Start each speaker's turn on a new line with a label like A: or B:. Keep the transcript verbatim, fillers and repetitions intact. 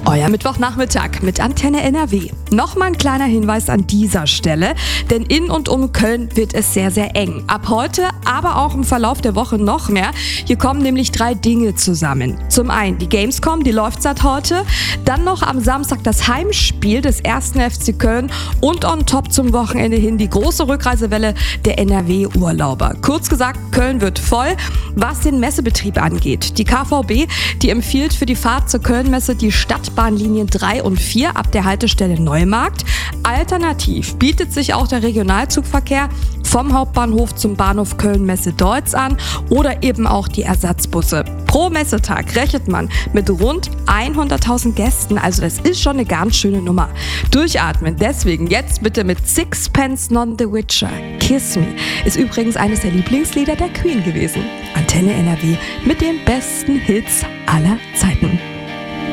A: Euer Mittwochnachmittag mit Antenne N R W. Nochmal ein kleiner Hinweis an dieser Stelle, denn in und um Köln wird es sehr, sehr eng. Ab heute, aber auch im Verlauf der Woche noch mehr. Hier kommen nämlich drei Dinge zusammen. Zum einen die Gamescom, die läuft seit heute. Dann noch am Samstag das Heimspiel des ersten F C Köln und on top zum Wochenende hin die große Rückreisewelle der N R W-Urlauber. Kurz gesagt, Köln wird voll, was den Messebetrieb angeht. Die K V B, die empfiehlt für die Fahrt zur Kölnmesse die Stadtbahnlinien drei und vier ab der Haltestelle Neumarkt. Alternativ bietet sich auch der Regionalzugverkehr vom Hauptbahnhof zum Bahnhof Köln-Messe-Deutz an oder eben auch die Ersatzbusse. Pro Messetag rechnet man mit rund hunderttausend Gästen, also das ist schon eine ganz schöne Nummer. Durchatmen, deswegen jetzt bitte mit Sixpence None the Witcher. Kiss Me ist übrigens eines der Lieblingslieder der Queen gewesen. Antenne N R W mit den besten Hits aller Zeiten.